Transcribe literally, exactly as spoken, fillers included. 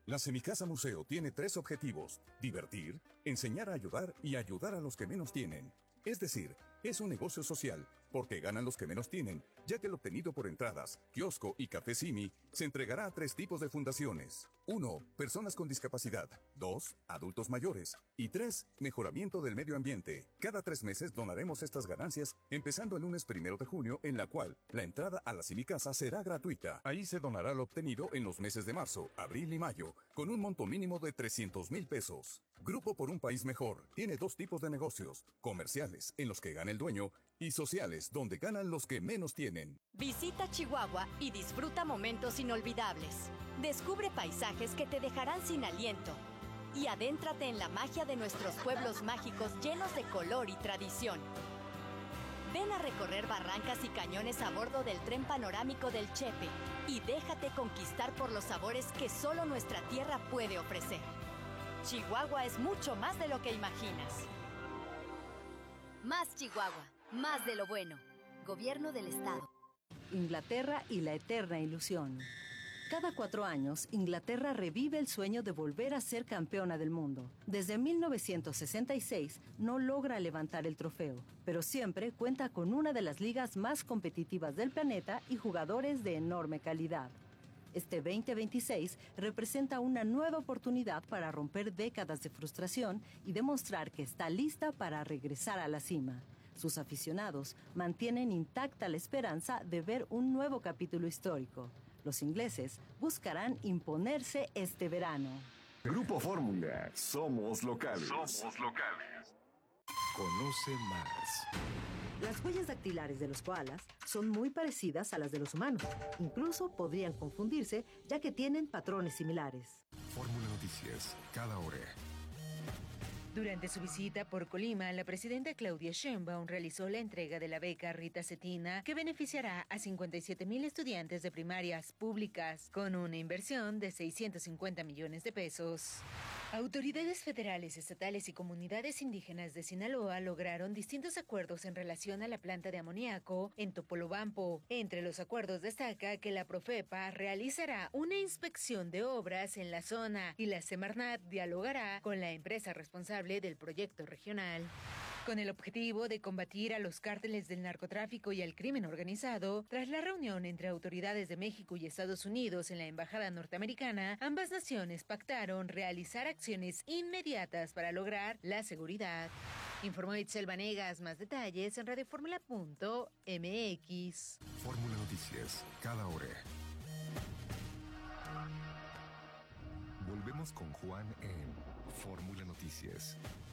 La Semicasa Museo tiene tres objetivos: divertir, enseñar a ayudar y ayudar a los que menos tienen. Es decir, es un negocio social, porque ganan los que menos tienen, ya que el obtenido por entradas, kiosco y café Simi se entregará a tres tipos de fundaciones. uno. Personas con discapacidad. dos. Adultos mayores. Y tres. Mejoramiento del medio ambiente. Cada tres meses donaremos estas ganancias, empezando el lunes primero de junio, en la cual la entrada a la Semicasa será gratuita. Ahí se donará lo obtenido en los meses de marzo, abril y mayo, con un monto mínimo de trescientos mil pesos. Grupo por un País Mejor tiene dos tipos de negocios: comerciales, en los que gana el dueño, y sociales, donde ganan los que menos tienen. Visita Chihuahua y disfruta momentos inolvidables. Descubre paisajes que te dejarán sin aliento. Y adéntrate en la magia de nuestros pueblos mágicos llenos de color y tradición. Ven a recorrer barrancas y cañones a bordo del tren panorámico del Chepe y déjate conquistar por los sabores que solo nuestra tierra puede ofrecer. Chihuahua es mucho más de lo que imaginas. Más Chihuahua, más de lo bueno. Gobierno del Estado. Inglaterra y la eterna ilusión. Cada cuatro años, Inglaterra revive el sueño de volver a ser campeona del mundo. Desde mil novecientos sesenta y seis no logra levantar el trofeo, pero siempre cuenta con una de las ligas más competitivas del planeta y jugadores de enorme calidad. Este veinte veintiséis representa una nueva oportunidad para romper décadas de frustración y demostrar que está lista para regresar a la cima. Sus aficionados mantienen intacta la esperanza de ver un nuevo capítulo histórico. Los ingleses buscarán imponerse este verano. Grupo Fórmula, somos locales. Somos locales. Conoce más. Las huellas dactilares de los koalas son muy parecidas a las de los humanos. Incluso podrían confundirse, ya que tienen patrones similares. Fórmula Noticias, cada hora. Durante su visita por Colima, la presidenta Claudia Sheinbaum realizó la entrega de la beca Rita Cetina, que beneficiará a cincuenta y siete mil estudiantes de primarias públicas, con una inversión de seiscientos cincuenta millones de pesos. Autoridades federales, estatales y comunidades indígenas de Sinaloa lograron distintos acuerdos en relación a la planta de amoníaco en Topolobampo. Entre los acuerdos destaca que la Profepa realizará una inspección de obras en la zona y la Semarnat dialogará con la empresa responsable del proyecto regional. Con el objetivo de combatir a los cárteles del narcotráfico y al crimen organizado, tras la reunión entre autoridades de México y Estados Unidos en la embajada norteamericana, ambas naciones pactaron realizar acciones inmediatas para lograr la seguridad. Informó Itzel Vanegas. Más detalles en radioformula punto m x. Fórmula Noticias, cada hora. Volvemos con Juan en Fórmula Noticias.